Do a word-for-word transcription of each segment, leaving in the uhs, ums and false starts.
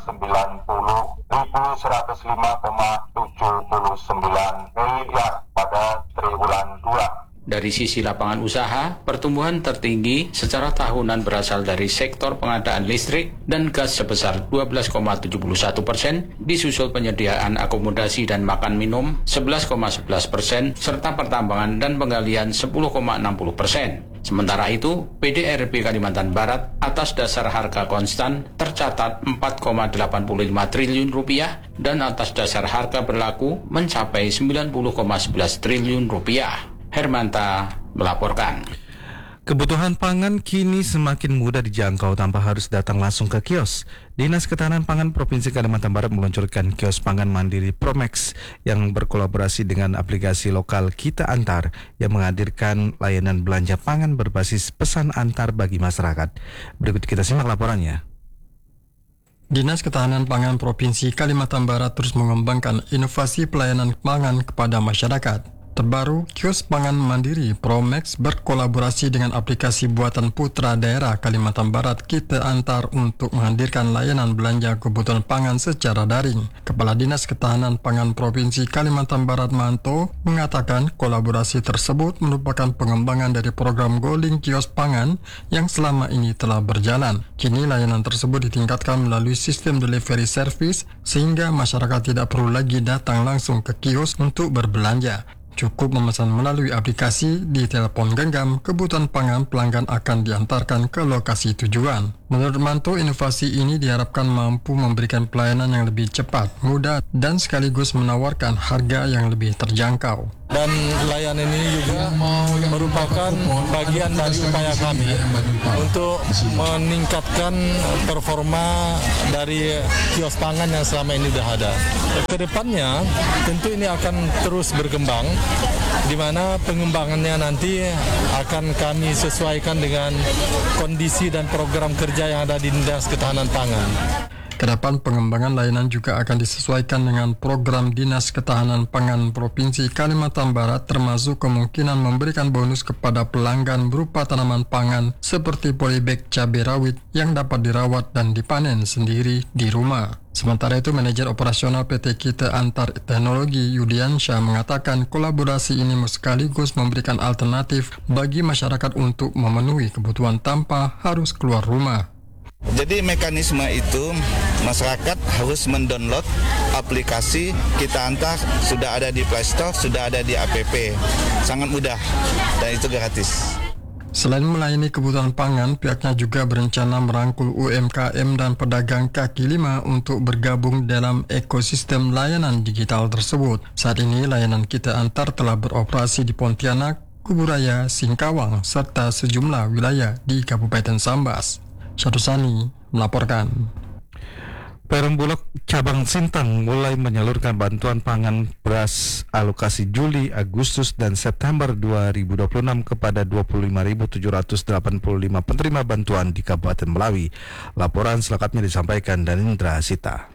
sembilan puluh ribu seratus lima koma tujuh sembilan miliar pada triwulan dua. Dari sisi lapangan usaha, pertumbuhan tertinggi secara tahunan berasal dari sektor pengadaan listrik dan gas sebesar dua belas koma tujuh satu persen, disusul penyediaan akomodasi dan makan minum sebelas koma sebelas persen, serta pertambangan dan penggalian sepuluh koma enam puluh persen. Sementara itu, P D R B Kalimantan Barat atas dasar harga konstan tercatat empat koma delapan lima triliun rupiah dan atas dasar harga berlaku mencapai sembilan puluh koma sebelas triliun rupiah. Hermanta melaporkan. Kebutuhan pangan kini semakin mudah dijangkau tanpa harus datang langsung ke kios. Dinas Ketahanan Pangan Provinsi Kalimantan Barat meluncurkan kios pangan mandiri Promex yang berkolaborasi dengan aplikasi lokal Kita Antar yang menghadirkan layanan belanja pangan berbasis pesan antar bagi masyarakat. Berikut kita simak laporannya. Dinas Ketahanan Pangan Provinsi Kalimantan Barat terus mengembangkan inovasi pelayanan pangan kepada masyarakat. Terbaru, kios pangan mandiri Promex berkolaborasi dengan aplikasi buatan putra daerah Kalimantan Barat Kita Antar untuk menghadirkan layanan belanja kebutuhan pangan secara daring. Kepala Dinas Ketahanan Pangan Provinsi Kalimantan Barat Manto mengatakan kolaborasi tersebut merupakan pengembangan dari program Golin Kios Pangan yang selama ini telah berjalan. Kini layanan tersebut ditingkatkan melalui sistem delivery service sehingga masyarakat tidak perlu lagi datang langsung ke kios untuk berbelanja. Cukup memesan melalui aplikasi di telepon genggam, kebutuhan pangan pelanggan akan diantarkan ke lokasi tujuan. Menurut Manto, inovasi ini diharapkan mampu memberikan pelayanan yang lebih cepat, mudah, dan sekaligus menawarkan harga yang lebih terjangkau. Dan layanan ini juga merupakan bagian dari upaya kami untuk meningkatkan performa dari kios pangan yang selama ini sudah ada. Kedepannya tentu ini akan terus berkembang, di mana pengembangannya nanti akan kami sesuaikan dengan kondisi dan program kerja yang ada di Dinas Ketahanan Pangan. Kedepan pengembangan layanan juga akan disesuaikan dengan program Dinas Ketahanan Pangan Provinsi Kalimantan Barat, termasuk kemungkinan memberikan bonus kepada pelanggan berupa tanaman pangan seperti polybag cabai rawit yang dapat dirawat dan dipanen sendiri di rumah. Sementara itu, manajer operasional P T Kita Antar Teknologi Yudiansyah mengatakan kolaborasi ini sekaligus memberikan alternatif bagi masyarakat untuk memenuhi kebutuhan tanpa harus keluar rumah. Jadi mekanisme itu masyarakat harus mendownload aplikasi Kita Antar, sudah ada di Play Store, sudah ada di app, sangat mudah dan itu gratis. Selain melayani kebutuhan pangan, pihaknya juga berencana merangkul U M K M dan pedagang kaki lima untuk bergabung dalam ekosistem layanan digital tersebut. Saat ini layanan Kita Antar telah beroperasi di Pontianak, Kuburaya, Singkawang, serta sejumlah wilayah di Kabupaten Sambas. Syarusani melaporkan. Perum Bulog Cabang Sintang mulai menyalurkan bantuan pangan beras alokasi Juli, Agustus, dan September dua ribu dua puluh enam kepada dua puluh lima ribu tujuh ratus delapan puluh lima penerima bantuan di Kabupaten Melawi. Laporan selengkapnya disampaikan Danindra Sita.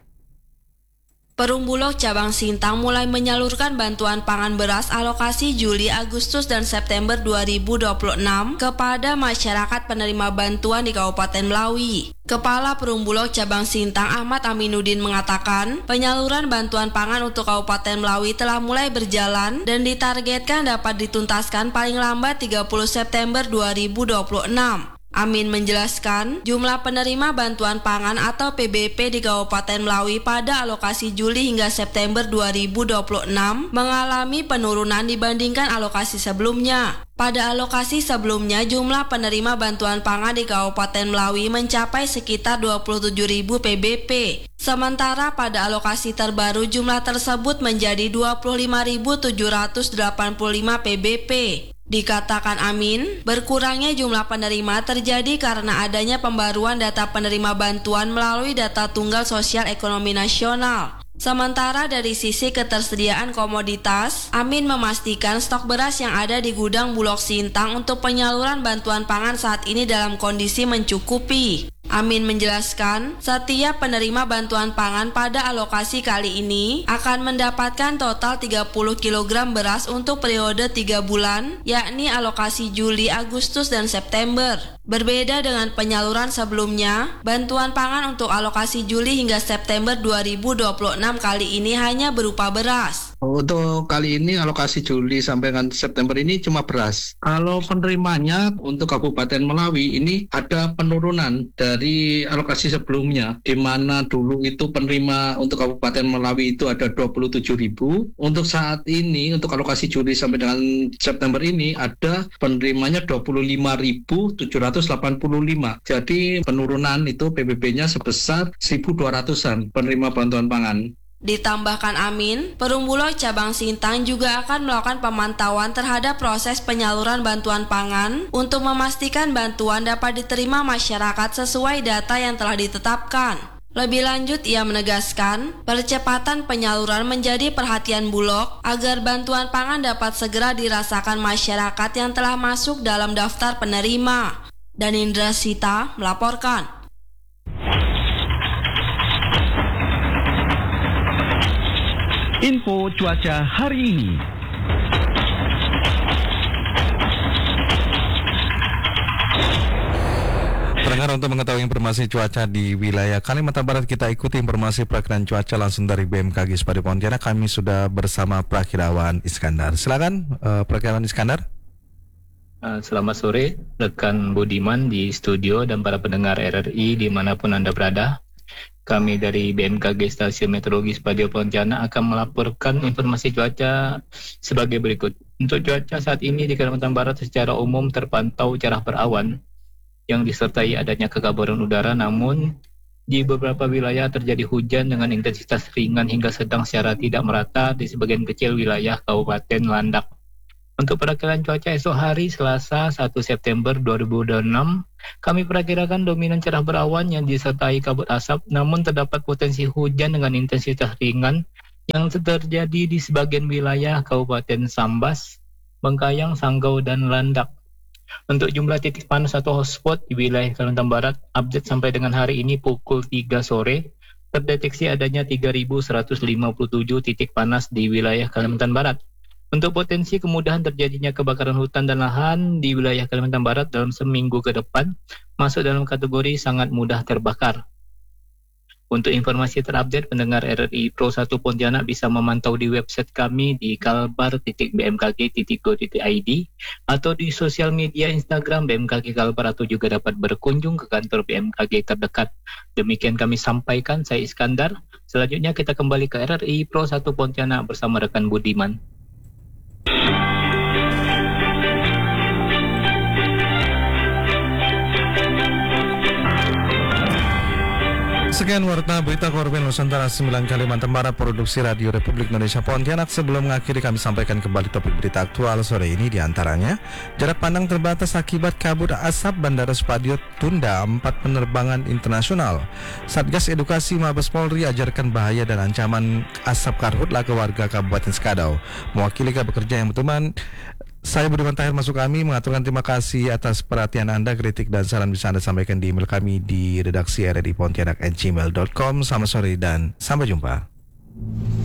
Perum Bulog Cabang Sintang mulai menyalurkan bantuan pangan beras alokasi Juli, Agustus, dan September dua ribu dua puluh enam kepada masyarakat penerima bantuan di Kabupaten Melawi. Kepala Perum Bulog Cabang Sintang Ahmad Aminuddin mengatakan, penyaluran bantuan pangan untuk Kabupaten Melawi telah mulai berjalan dan ditargetkan dapat dituntaskan paling lambat tiga puluh September dua ribu dua puluh enam. Amin menjelaskan, jumlah penerima bantuan pangan atau P B P di Kabupaten Melawi pada alokasi Juli hingga September dua ribu dua puluh enam mengalami penurunan dibandingkan alokasi sebelumnya. Pada alokasi sebelumnya, jumlah penerima bantuan pangan di Kabupaten Melawi mencapai sekitar dua puluh tujuh ribu P B P. Sementara pada alokasi terbaru jumlah tersebut menjadi dua puluh lima ribu tujuh ratus delapan puluh lima P B P. Dikatakan Amin, berkurangnya jumlah penerima terjadi karena adanya pembaruan data penerima bantuan melalui data tunggal sosial ekonomi nasional. Sementara dari sisi ketersediaan komoditas, Amin memastikan stok beras yang ada di gudang Bulog Sintang untuk penyaluran bantuan pangan saat ini dalam kondisi mencukupi. Amin menjelaskan, setiap penerima bantuan pangan pada alokasi kali ini akan mendapatkan total tiga puluh kilogram beras untuk periode tiga bulan, yakni alokasi Juli, Agustus, dan September. Berbeda dengan penyaluran sebelumnya, bantuan pangan untuk alokasi Juli hingga September dua ribu dua puluh enam kali ini hanya berupa beras. Untuk kali ini alokasi Juli sampai dengan September ini cuma beras. Kalau penerimanya untuk Kabupaten Melawi ini ada penurunan dari alokasi sebelumnya, di mana dulu itu penerima untuk Kabupaten Melawi itu ada dua puluh tujuh ribu. Untuk saat ini untuk alokasi Juli sampai dengan September ini ada penerimanya dua puluh lima ribu tujuh ratus delapan puluh lima. Jadi penurunan itu P B B-nya sebesar seribu dua ratusan penerima bantuan pangan. Ditambahkan Amin, Perum Bulog Cabang Sintang juga akan melakukan pemantauan terhadap proses penyaluran bantuan pangan untuk memastikan bantuan dapat diterima masyarakat sesuai data yang telah ditetapkan. Lebih lanjut, ia menegaskan percepatan penyaluran menjadi perhatian Bulog agar bantuan pangan dapat segera dirasakan masyarakat yang telah masuk dalam daftar penerima. Dan Indra Sita melaporkan. Info cuaca hari ini. Pendengar, untuk mengetahui informasi cuaca di wilayah Kalimantan Barat, kita ikuti informasi perakiraan cuaca langsung dari B M K G Spadi Pontianak. Kami sudah bersama Prakirawan Iskandar. Silakan uh, Prakirawan Iskandar. Uh, selamat sore rekan Budiman di studio dan para pendengar R R I dimanapun Anda berada. Kami dari B M K G Stasiun Meteorologi Spadio Pontianak akan melaporkan informasi cuaca sebagai berikut. Untuk cuaca saat ini di Kalimantan Barat secara umum terpantau cerah berawan yang disertai adanya kegaburan udara, namun di beberapa wilayah terjadi hujan dengan intensitas ringan hingga sedang secara tidak merata di sebagian kecil wilayah Kabupaten Landak. Untuk perakiraan cuaca esok hari Selasa satu September dua ribu dua puluh enam, kami perakirakan dominan cerah berawan yang disertai kabut asap, namun terdapat potensi hujan dengan intensitas ringan yang terjadi di sebagian wilayah Kabupaten Sambas, Bengkayang, Sanggau, dan Landak. Untuk jumlah titik panas atau hotspot di wilayah Kalimantan Barat, update sampai dengan hari ini pukul tiga sore, terdeteksi adanya tiga ribu seratus lima puluh tujuh titik panas di wilayah Kalimantan Barat. Untuk potensi kemudahan terjadinya kebakaran hutan dan lahan di wilayah Kalimantan Barat dalam seminggu ke depan masuk dalam kategori sangat mudah terbakar. Untuk informasi terupdate, pendengar R R I Pro satu Pontianak bisa memantau di website kami di kalbar titik b m k g titik go titik i d atau di sosial media Instagram B M K G Kalbar, atau juga dapat berkunjung ke kantor B M K G terdekat. Demikian kami sampaikan, saya Iskandar. Selanjutnya kita kembali ke R R I Pro satu Pontianak bersama rekan Budiman. Sekian warta berita Korban Nusantara sembilan Kalimantan Barat, produksi Radio Republik Indonesia Pontianak. Sebelum mengakhiri, kami sampaikan kembali topik berita aktual sore ini, diantaranya jarak pandang terbatas akibat kabut asap, Bandara Spadio tunda empat penerbangan internasional. Satgas Edukasi Mabes Polri ajarkan bahaya dan ancaman asap karhutla ke warga Kabupaten Skadau. Mewakili Kabak Kerja yang berteman, saya Budiman Tahir masuk kami mengaturkan terima kasih atas perhatian Anda. Kritik dan saran bisa Anda sampaikan di email kami di redaksi r r i pontianak at gmail dot com. Selamat sore dan sampai jumpa.